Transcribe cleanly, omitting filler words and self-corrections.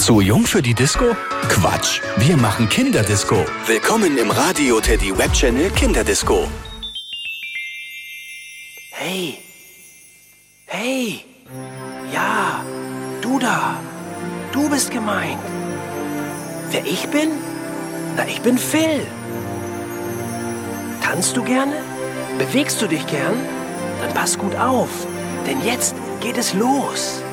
Zu jung für die Disco? Quatsch, wir machen Kinderdisco. Willkommen im Radio Teddy Webchannel Kinderdisco. Hey! Hey! Ja, du da! Du bist gemeint! Wer ich bin? Na, ich bin Phil! Tanzt du gerne? Bewegst du dich gern? Dann pass gut auf, denn jetzt geht es los!